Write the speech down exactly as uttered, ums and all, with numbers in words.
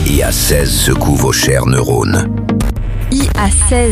I A seize secoue vos chers neurones. I A seize.